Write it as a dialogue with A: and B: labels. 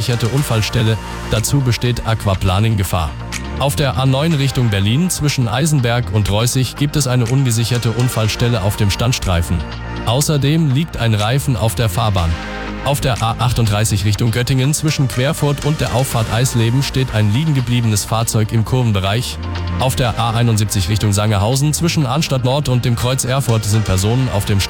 A: ungesicherte Unfallstelle, dazu besteht Aquaplaning-Gefahr. Auf der A9 Richtung Berlin zwischen Eisenberg und Reußig gibt es eine ungesicherte Unfallstelle auf dem Standstreifen. Außerdem liegt ein Reifen auf der Fahrbahn. Auf der A38 Richtung Göttingen zwischen Querfurt und der Auffahrt Eisleben steht ein liegengebliebenes Fahrzeug im Kurvenbereich. Auf der A71 Richtung Sangerhausen zwischen Arnstadt Nord und dem Kreuz Erfurt sind Personen auf dem